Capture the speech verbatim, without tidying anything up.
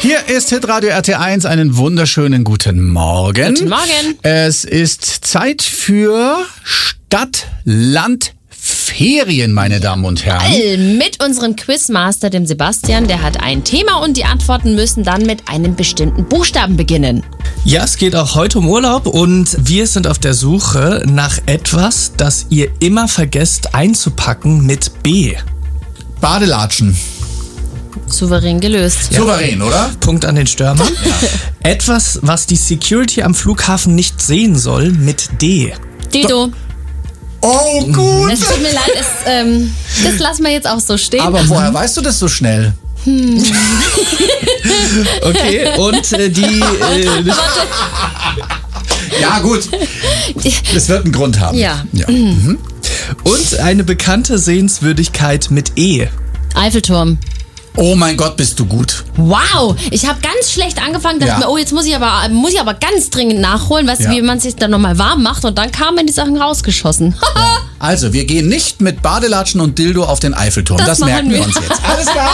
Hier ist Hitradio R T eins, einen wunderschönen guten Morgen. Guten Morgen. Es ist Zeit für Stadt, Land, Ferien, meine Damen und Herren. Mit unserem Quizmaster, dem Sebastian, der hat ein Thema und die Antworten müssen dann mit einem bestimmten Buchstaben beginnen. Ja, es geht auch heute um Urlaub und wir sind auf der Suche nach etwas, das ihr immer vergesst einzupacken mit B. Badelatschen. Souverän gelöst. Ja. Souverän, oder? Punkt an den Stürmer. Ja. Etwas, was die Security am Flughafen nicht sehen soll, mit D. Dido. Oh, gut. Es tut mir leid, es, ähm, das lassen wir jetzt auch so stehen. Aber woher weißt du das so schnell? Hm. Okay, und äh, die... Äh, ja, gut. Das wird einen Grund haben. Ja. ja. Mhm. Und eine bekannte Sehenswürdigkeit mit E. Eiffelturm. Oh mein Gott, bist du gut. Wow, ich habe ganz schlecht angefangen, dachte Ja. mir, oh, jetzt muss ich aber muss ich aber ganz dringend nachholen, weißt Ja. du, wie man sich dann nochmal warm macht und dann kamen die Sachen rausgeschossen. Also, wir gehen nicht mit Badelatschen und Dildo auf den Eiffelturm. Das Das, machen merken wir wir. uns jetzt. Alles klar.